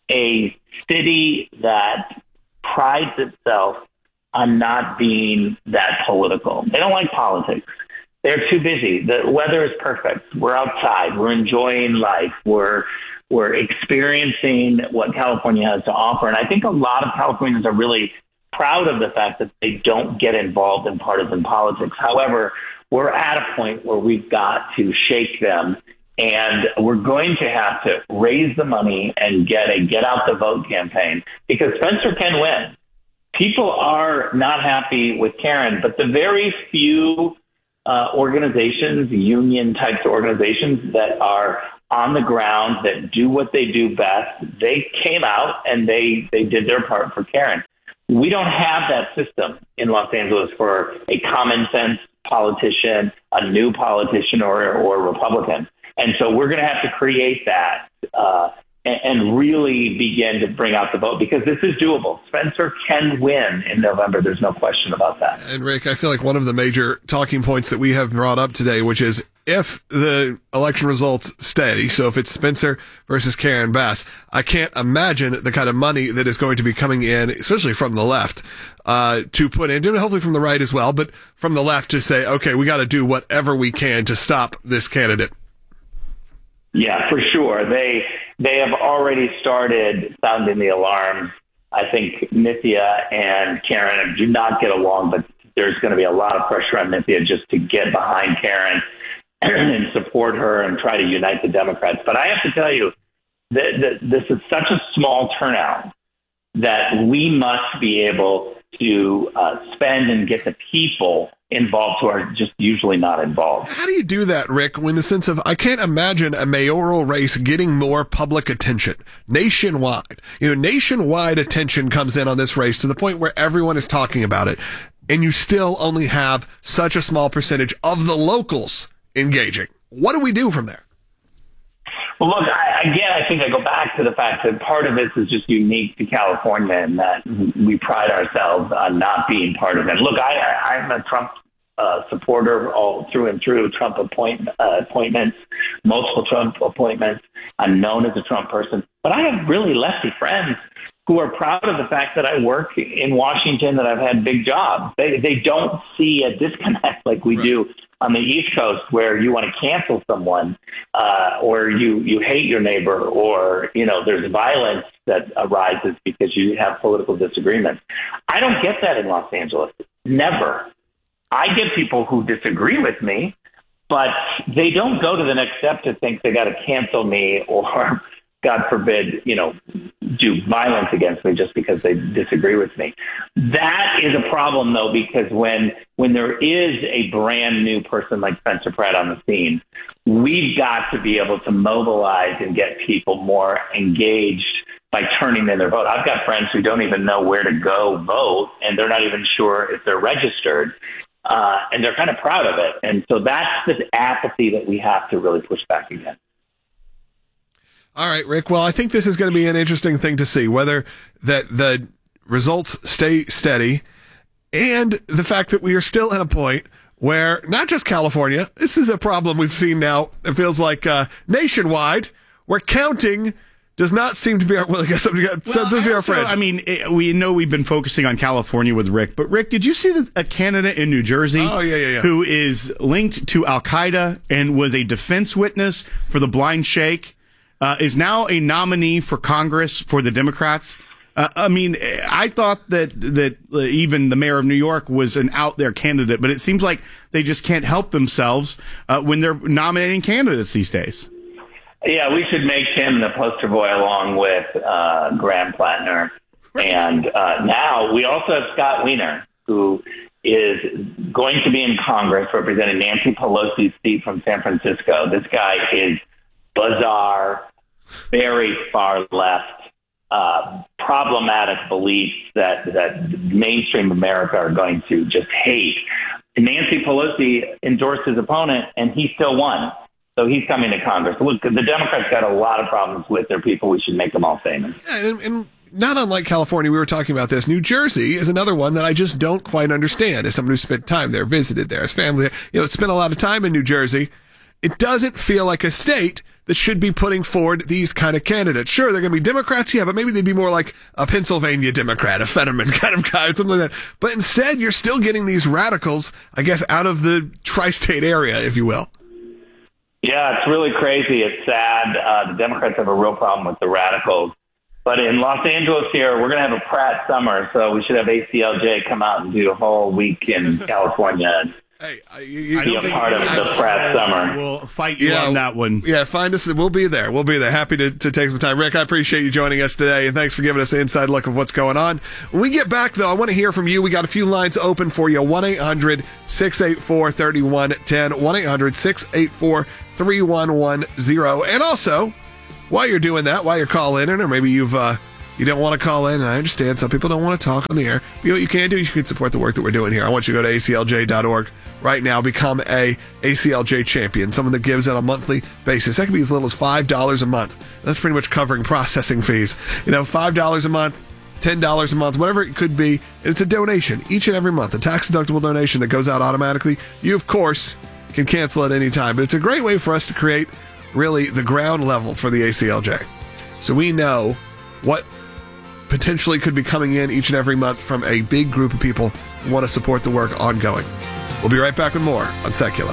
Speaker 13: a city that prides itself on not being that political. They don't like politics. They're too busy. The weather is perfect. We're outside. We're enjoying life. We're experiencing what California has to offer. And I think a lot of Californians are really proud of the fact that they don't get involved in partisan politics. However, we're at a point where we've got to shake them, and we're going to have to raise the money and get a get out the vote campaign, because Spencer can win. People are not happy with Karen, but the very few organizations, union types of organizations that are on the ground, that do what they do best, they came out and they did their part for Karen. We don't have that system in Los Angeles for a common sense politician, a new politician, or Republican. And so we're going to have to create that and really begin to bring out the vote, because this is doable. Spencer can win in November. There's no question about that.
Speaker 1: And Rick, I feel like one of the major talking points that we have brought up today, which is if the election results steady, so if it's Spencer versus Karen Bass, I can't imagine the kind of money that is going to be coming in, especially from the left, to put in, and hopefully from the right as well, but from the left to say, okay, we got to do whatever we can to stop this candidate.
Speaker 13: Yeah, for sure. They have already started sounding the alarm. I think Nithya and Karen do not get along, but there's going to be a lot of pressure on Nithya just to get behind Karen and support her and try to unite the Democrats. But I have to tell you that this is such a small turnout that we must be able to spend and get the people involved who are just usually not involved.
Speaker 1: How do you do that, Rick, in the sense of I can't imagine a mayoral race getting more public attention nationwide? Nationwide attention comes in on this race to the point where everyone is talking about it, and you still only have such a small percentage of the locals engaging. What do we do from there?
Speaker 13: Well, look, I think I go back to the fact that part of this is just unique to California, and that we pride ourselves on not being partisan. Look, I'm a Trump supporter all through and through. Trump appointments, multiple Trump appointments. I'm known as a Trump person, but I have really lefty friends who are proud of the fact that I work in Washington, that I've had big jobs. They don't see a disconnect like we do on the East Coast, where you want to cancel someone, or you hate your neighbor, or there's violence that arises because you have political disagreements. I don't get that in Los Angeles. Never. I get people who disagree with me, but they don't go to the next step to think they got to cancel me or, God forbid, do violence against me just because they disagree with me. That is a problem, though, because when there is a brand new person like Spencer Pratt on the scene, we've got to be able to mobilize and get people more engaged by turning in their vote. I've got friends who don't even know where to go vote, and they're not even sure if they're registered, and they're kind of proud of it. And so that's the apathy that we have to really push back against.
Speaker 1: All right, Rick. Well, I think this is going to be an interesting thing to see, whether that the results stay steady and the fact that we are still at a point where not just California, this is a problem we've seen now. It feels like nationwide, where counting does not seem to be our, friend.
Speaker 3: I mean, we know we've been focusing on California with Rick, but Rick, did you see a candidate in New Jersey who is linked to Al-Qaeda and was a defense witness for the Blind Sheikh? Is now a nominee for Congress for the Democrats. I thought that even the mayor of New York was an out there candidate, but it seems like they just can't help themselves when they're nominating candidates these days.
Speaker 13: Yeah, we should make him the poster boy along with Graham Plattner. Right. And now we also have Scott Wiener, who is going to be in Congress representing Nancy Pelosi's seat from San Francisco. This guy is bizarre, very far left, problematic beliefs that mainstream America are going to just hate. Nancy Pelosi endorsed his opponent, and he still won. So he's coming to Congress. Look, the Democrats got a lot of problems with their people. We should make them all famous.
Speaker 1: Yeah, and not unlike California, we were talking about this. New Jersey is another one that I just don't quite understand. As someone who spent time there, visited there, as family, spent a lot of time in New Jersey, it doesn't feel like a state that should be putting forward these kind of candidates. Sure, they're going to be Democrats, yeah, but maybe they'd be more like a Pennsylvania Democrat, a Fetterman kind of guy, something like that. But instead, you're still getting these radicals, I guess, out of the tri-state area, if you will.
Speaker 13: Yeah, it's really crazy. It's sad. The Democrats have a real problem with the radicals. But in Los Angeles here, we're going to have a Pratt summer, so we should have ACLJ come out and do a whole week in California.
Speaker 1: Hey,
Speaker 13: be a part of the Pratt summer.
Speaker 3: We'll fight you on that one.
Speaker 1: Yeah, find us. We'll be there. We'll be there. Happy to take some time. Rick, I appreciate you joining us today, and thanks for giving us an inside look of what's going on. When we get back, though, I want to hear from you. We got a few lines open for you. 1-800-684-3110. 1-800-684-3110. And also, while you're doing that, while you're calling in, or maybe you don't want to call in, and I understand some people don't want to talk on the air. But you know what you can do? You can support the work that we're doing here. I want you to go to aclj.org right now. Become a ACLJ champion, someone that gives on a monthly basis. That can be as little as $5 a month. That's pretty much covering processing fees. $5 a month, $10 a month, whatever it could be. It's a donation each and every month, a tax-deductible donation that goes out automatically. You, of course, can cancel at any time. But it's a great way for us to create really the ground level for the ACLJ. So we know what potentially could be coming in each and every month from a big group of people who want to support the work ongoing. We'll be right back with more on Secular.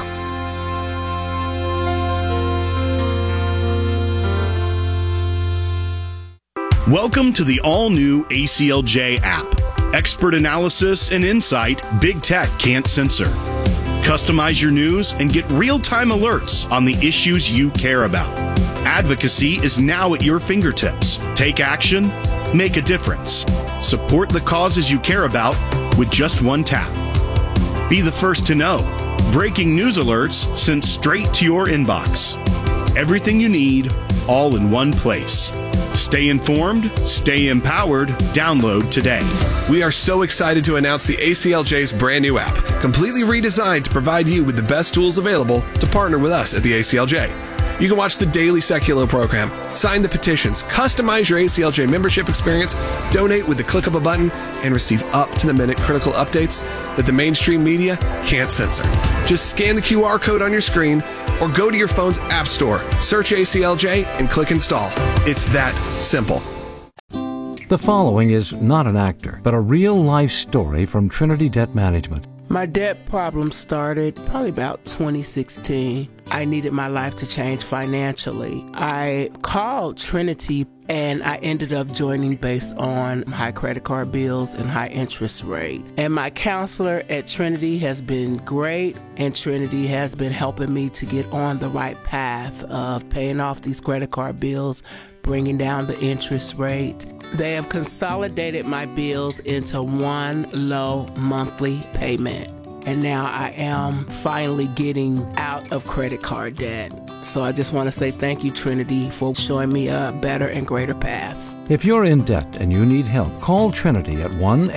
Speaker 3: Welcome to the all-new ACLJ app. Expert analysis and insight big tech can't censor. Customize your news and get real-time alerts on the issues you care about. Advocacy is now at your fingertips. Take action, make a difference. Support the causes you care about with just one tap. Be the first to know. Breaking news alerts sent straight to your inbox. Everything you need, all in one place. Stay informed, stay empowered. Download today.
Speaker 1: We are so excited to announce the ACLJ's brand new app, completely redesigned to provide you with the best tools available to partner with us at the ACLJ. You can watch the daily Secular program, sign the petitions, customize your ACLJ membership experience, donate with the click of a button, and receive up-to-the-minute critical updates that the mainstream media can't censor. Just scan the QR code on your screen or go to your phone's app store, search ACLJ, and click install. It's that simple.
Speaker 4: The following is not an actor, but a real-life story from Trinity Debt Management.
Speaker 5: My debt problem started probably about 2016. I needed my life to change financially. I called Trinity and I ended up joining based on high credit card bills and high interest rate. And my counselor at Trinity has been great, and Trinity has been helping me to get on the right path of paying off these credit card bills, bringing down the interest rate. They have consolidated my bills into one low monthly payment. And now I am finally getting out of credit card debt. So I just want to say thank you, Trinity, for showing me a better and greater path.
Speaker 4: If you're in debt and you need help, call Trinity at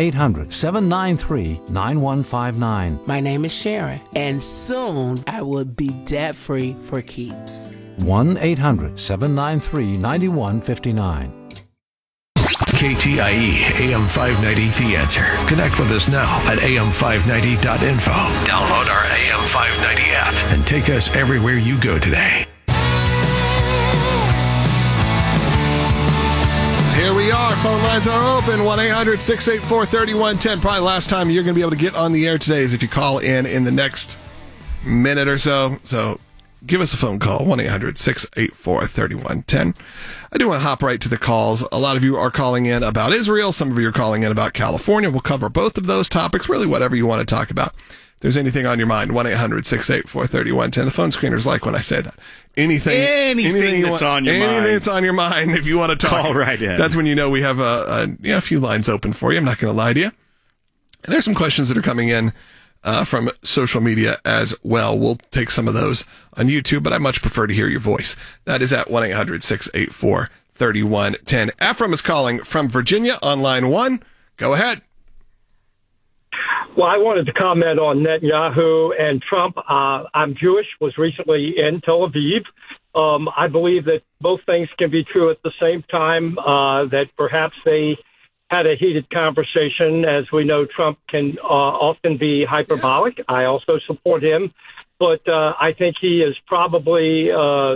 Speaker 4: 1-800-793-9159.
Speaker 5: My name is Sharon, and soon I will be debt-free for keeps.
Speaker 4: 1-800-793-9159.
Speaker 11: KTIE AM 590 The Answer. Connect with us now at am590.info. Download our AM 590 app and take us everywhere you go today.
Speaker 1: Here we are. Phone lines are open. 1-800-684-3110. Probably last time you're going to be able to get on the air today is if you call in the next minute or so. So give us a phone call, 1-800-684-3110. I do want to hop right to the calls. A lot of you are calling in about Israel. Some of you are calling in about California. We'll cover both of those topics, really whatever you want to talk about. If there's anything on your mind, 1-800-684-3110. The phone screeners like when I say that. Anything
Speaker 3: that's on your mind.
Speaker 1: Anything that's on your mind if you want to talk.
Speaker 3: Call right in.
Speaker 1: That's when you know we have a few lines open for you. I'm not going to lie to you. And there's some questions that are coming in from social media as well. We'll take some of those on YouTube, but I much prefer to hear your voice. That is at 1-800-684-3110. Ephraim is calling from Virginia on line 1. Go ahead.
Speaker 14: Well, I wanted to comment on Netanyahu and Trump. I'm Jewish, was recently in Tel Aviv. I believe that both things can be true at the same time, that perhaps they had a heated conversation. As we know, Trump can often be hyperbolic. I also support him, but I think he is probably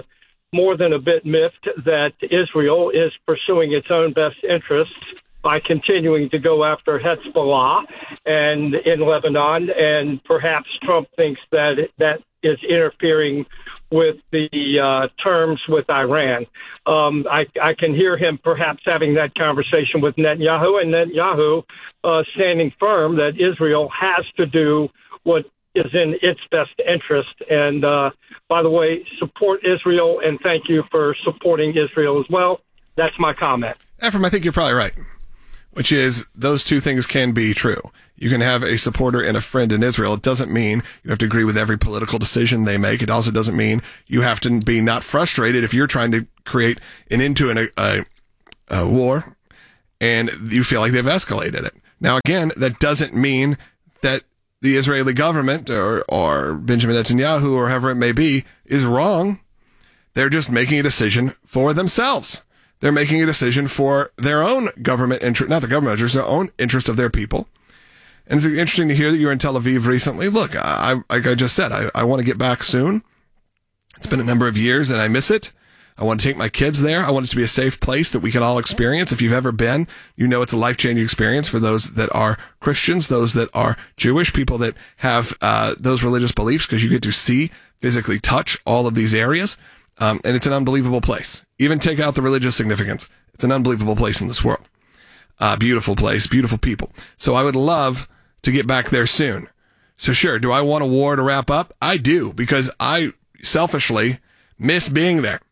Speaker 14: more than a bit miffed that Israel is pursuing its own best interests by continuing to go after Hezbollah and in Lebanon, and perhaps Trump thinks that that is interfering with the terms with Iran. I can hear him perhaps having that conversation with Netanyahu, and Netanyahu standing firm that Israel has to do what is in its best interest. And by the way, support Israel, and thank you for supporting Israel as well. That's my comment.
Speaker 1: Ephraim, I think you're probably right, which is those two things can be true. You can have a supporter and a friend in Israel. It doesn't mean you have to agree with every political decision they make. It also doesn't mean you have to be not frustrated if you're trying to create an end to a war and you feel like they've escalated it. Now, again, that doesn't mean that the Israeli government or Benjamin Netanyahu or whoever it may be is wrong. They're just making a decision for themselves. They're making a decision for their own government interest, not the government interest, their own interest of their people. And it's interesting to hear that you were in Tel Aviv recently. Look, like I just said, I want to get back soon. It's been a number of years and I miss it. I want to take my kids there. I want it to be a safe place that we can all experience. If you've ever been, you know it's a life-changing experience for those that are Christians, those that are Jewish, people that have those religious beliefs, because you get to see, physically touch all of these areas. And it's an unbelievable place. Even take out the religious significance. It's an unbelievable place in this world. Beautiful place, beautiful people. So I would love to get back there soon. So sure, do I want a war to wrap up? I do, because I selfishly miss being there.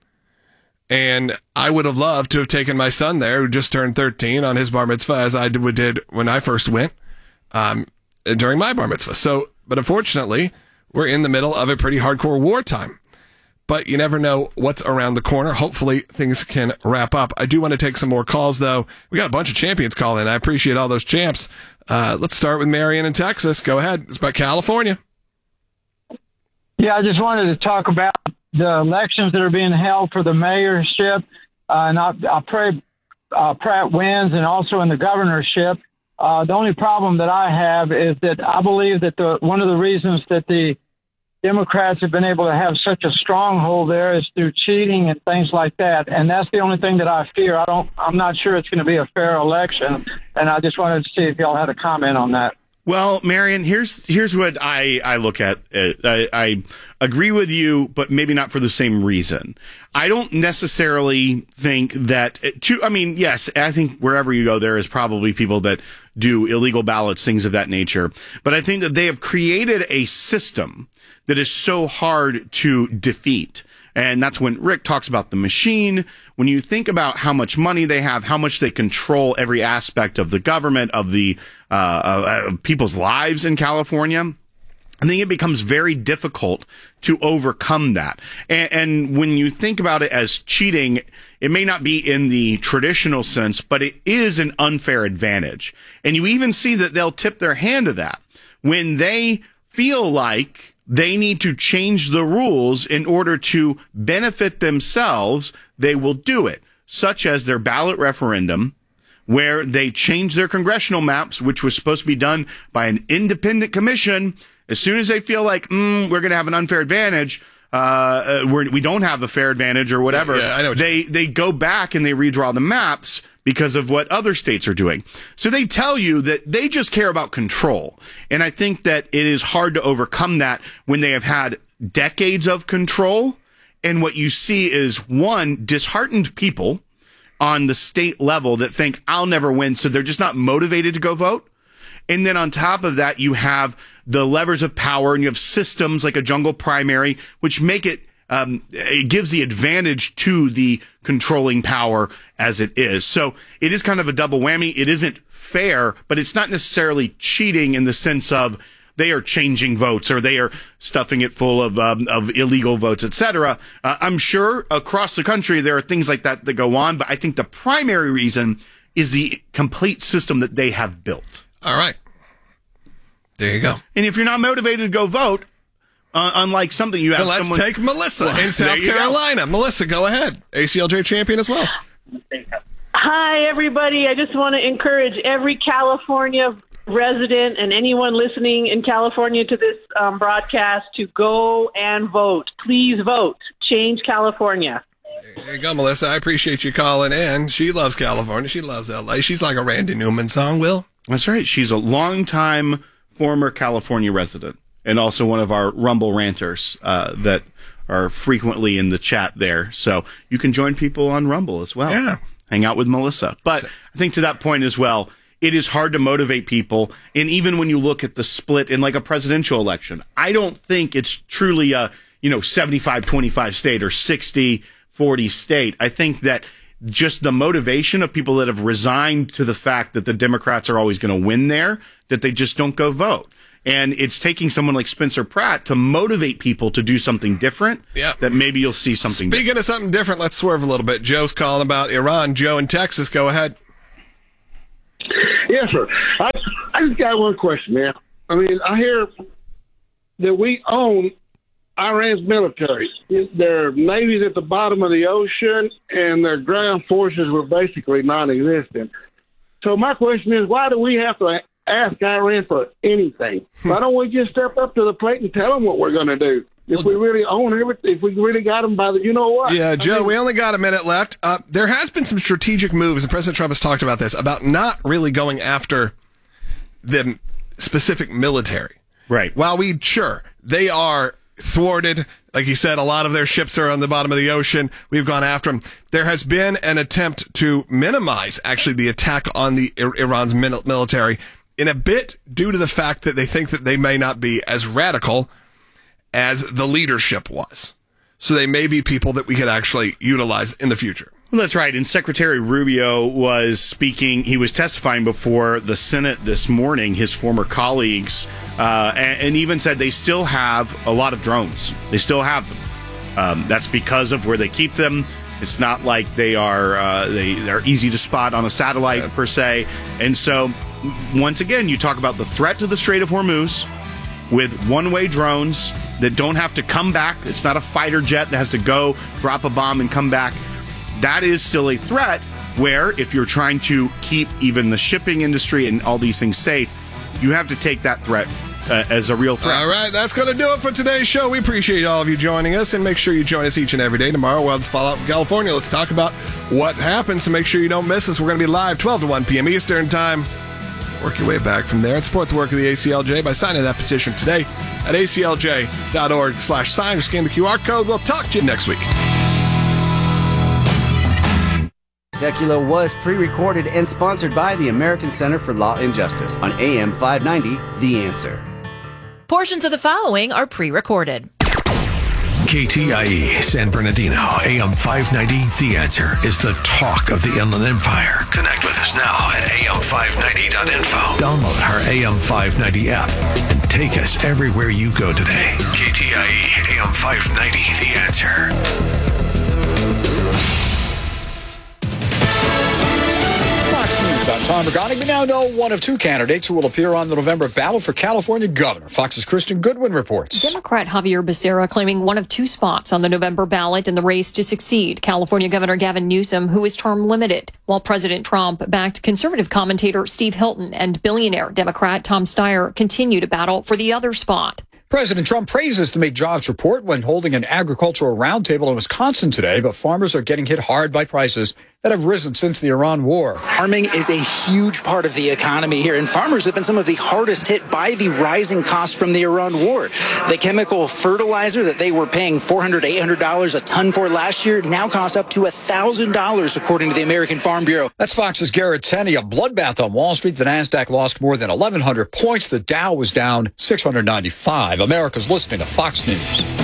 Speaker 1: And I would have loved to have taken my son there, who just turned 13, on his bar mitzvah, as I did when I first went, during my bar mitzvah. So, but unfortunately, we're in the middle of a pretty hardcore wartime. But you never know what's around the corner. Hopefully things can wrap up. I do want to take some more calls, though. We got a bunch of champions calling. I appreciate all those champs. Let's start with Marion in Texas. Go ahead. It's about California.
Speaker 15: Yeah, I just wanted to talk about the elections that are being held for the mayorship. And I pray Pratt wins, and also in the governorship. The only problem that I have is that I believe that one of the reasons that the Democrats have been able to have such a stronghold there is through cheating and things like that. And that's the only thing that I fear. I'm not sure it's going to be a fair election. And I just wanted to see if y'all had a comment on that.
Speaker 3: Well, Marion, here's what I look at. I agree with you, but maybe not for the same reason. I don't necessarily think that yes, I think wherever you go, there is probably people that do illegal ballots, things of that nature. But I think that they have created a system that is so hard to defeat. And that's when Rick talks about the machine. When you think about how much money they have, how much they control every aspect of the government, of the people's lives in California, I think it becomes very difficult to overcome that. And when you think about it as cheating, it may not be in the traditional sense, but it is an unfair advantage. And you even see that they'll tip their hand to that when they feel like they need to change the rules in order to benefit themselves. They will do it, such as their ballot referendum, where they change their congressional maps, which was supposed to be done by an independent commission. As soon as they feel like, we're going to have an unfair advantage, we don't have a fair advantage or whatever, I know they go back and they redraw the maps because of what other states are doing. So they tell you that they just care about control. And I think that it is hard to overcome that when they have had decades of control. And what you see is, one, disheartened people on the state level that think, I'll never win, so they're just not motivated to go vote. And then on top of that, you have the levers of power, and you have systems like a jungle primary, which make it gives the advantage to the controlling power as it is. So it is kind of a double whammy. It isn't fair, but it's not necessarily cheating in the sense of they are changing votes or they are stuffing it full of illegal votes, etc. I'm sure across the country there are things like that go on, but I think the primary reason is the complete system that they have built.
Speaker 1: All right. There you go.
Speaker 3: And if you're not motivated to go vote, unlike something you have,
Speaker 1: let's take Melissa in South Carolina. Melissa, go ahead. ACLJ champion as well.
Speaker 16: Hi, everybody. I just want to encourage every California resident and anyone listening in California to this broadcast to go and vote. Please vote. change California.
Speaker 1: There you go, Melissa. I appreciate you calling in. She loves California. She loves L.A. She's like a Randy Newman song, Will.
Speaker 3: That's right. She's a longtime former California resident and also one of our Rumble ranters that are frequently in the chat there. So you can join people on Rumble as well.
Speaker 1: Yeah.
Speaker 3: Hang out with Melissa. But I think to that point as well, it is hard to motivate people. And even when you look at the split in like a presidential election, I don't think it's truly a 75-25 state or 60-40 state. I think that just the motivation of people that have resigned to the fact that the Democrats are always going to win there, that they just don't go vote. And it's taking someone like Spencer Pratt to motivate people to do something different.
Speaker 1: Yeah.
Speaker 3: That maybe you'll see something
Speaker 1: Speaking of something different, let's swerve a little bit. Joe's calling about Iran. Joe in Texas, go ahead.
Speaker 17: Yes, sir. I just got one question, man. I mean, I hear that we own Iran's military. Their navy's at the bottom of the ocean, and their ground forces were basically non-existent. So my question is, why do we have to ask Iran for anything? Why don't we just step up to the plate and tell them what we're going to do? If we really own everything, if we really got them by the, you know what?
Speaker 1: Yeah, Joe, we only got a minute left. There has been some strategic moves, and President Trump has talked about this, about not really going after the specific military.
Speaker 3: Right.
Speaker 1: While they are thwarted, like he said, a lot of their ships are on the bottom of the ocean. We've gone after them. There has been an attempt to minimize, actually, the attack on the Iran's military in a bit due to the fact that they think that they may not be as radical as the leadership was. So they may be people that we could actually utilize in the future.
Speaker 3: Well, that's right. And Secretary Rubio was speaking. He was testifying before the Senate this morning, his former colleagues, and even said they still have a lot of drones. They still have them. That's because of where they keep them. It's not like they're easy to spot on a satellite per se. And so, once again, you talk about the threat to the Strait of Hormuz with one-way drones that don't have to come back. It's not a fighter jet that has to go drop a bomb and come back. That is still a threat where if you're trying to keep even the shipping industry and all these things safe, you have to take that threat as a real threat.
Speaker 1: All right, that's going to do it for today's show. We appreciate all of you joining us, and make sure you join us each and every day. Tomorrow we'll have the Fallout from California. Let's talk about what happens, so make sure you don't miss us. We're going to be live 12 to 1 p.m. Eastern Time. Work your way back from there and support the work of the ACLJ by signing that petition today at aclj.org/sign or scan the QR code. We'll talk to you next week.
Speaker 18: Secular was pre-recorded and sponsored by the American Center for Law and Justice on AM 590, The Answer.
Speaker 19: Portions of the following are pre-recorded.
Speaker 11: KTIE San Bernardino, AM 590, The Answer is the talk of the Inland Empire. Connect with us now at am590.info. Download our AM 590 app and take us everywhere you go today. KTIE AM 590, The Answer.
Speaker 20: I'm Tom Regani. We now know one of two candidates who will appear on the November ballot for California governor. Fox's Kristen Goodwin reports.
Speaker 21: Democrat Javier Becerra claiming one of two spots on the November ballot in the race to succeed California Governor Gavin Newsom, who is term limited, while President Trump backed conservative commentator Steve Hilton and billionaire Democrat Tom Steyer continue to battle for the other spot.
Speaker 20: President Trump praises the Make Jobs report when holding an agricultural roundtable in Wisconsin today, but farmers are getting hit hard by prices that have risen since the Iran war.
Speaker 22: Farming is a huge part of the economy here, and farmers have been some of the hardest hit by the rising costs from the Iran war. The chemical fertilizer that they were paying $400 to $800 a ton for last year now costs up to $1,000, according to the American Farm Bureau.
Speaker 20: That's Fox's Garrett Tenney. A bloodbath on Wall Street. The NASDAQ lost more than 1,100 points. The Dow was down 695. America's listening to Fox News.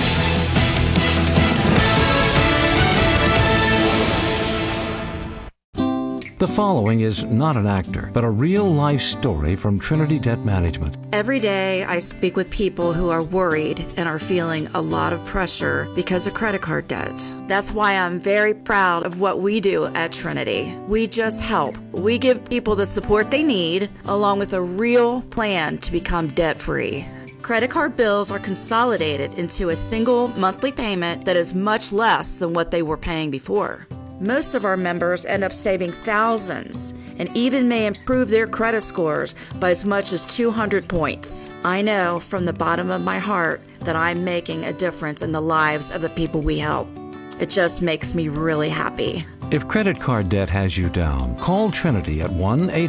Speaker 4: The following is not an actor, but a real-life story from Trinity Debt Management.
Speaker 23: Every day I speak with people who are worried and are feeling a lot of pressure because of credit card debt. That's why I'm very proud of what we do at Trinity. We just help. We give people the support they need, along with a real plan to become debt-free. Credit card bills are consolidated into a single monthly payment that is much less than what they were paying before. Most of our members end up saving thousands and even may improve their credit scores by as much as 200 points. I know from the bottom of my heart that I'm making a difference in the lives of the people we help. It just makes me really happy.
Speaker 4: If credit card debt has you down, call Trinity at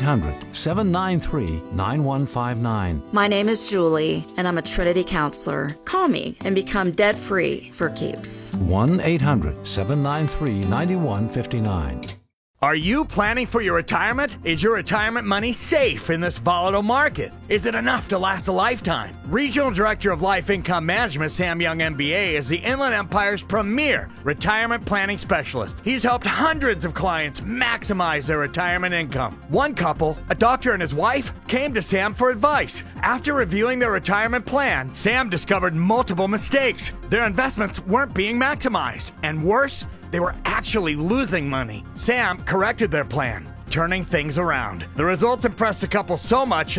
Speaker 4: 1-800-793-9159.
Speaker 23: My name is Julie, and I'm a Trinity counselor. Call me and become debt-free for keeps.
Speaker 4: 1-800-793-9159.
Speaker 2: Are you planning for your retirement? Is your retirement money safe in this volatile market? Is it enough to last a lifetime? Regional Director of Life Income Management, Sam Young MBA, is the Inland Empire's premier retirement planning specialist. He's helped hundreds of clients maximize their retirement income. One couple, a doctor and his wife, came to Sam for advice. After reviewing their retirement plan, Sam discovered multiple mistakes. Their investments weren't being maximized. And worse, they were actually losing money. Sam corrected their plan, turning things around. The results impressed the couple so much